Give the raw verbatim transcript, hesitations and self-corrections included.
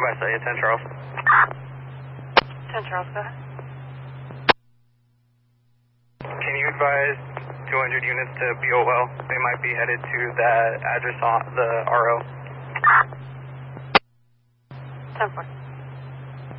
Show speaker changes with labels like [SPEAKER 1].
[SPEAKER 1] by say ten Charles.
[SPEAKER 2] ten Charles, go ahead.
[SPEAKER 1] Can you advise two hundred units to B O L? They might be headed to that address on the R O.
[SPEAKER 2] ten four.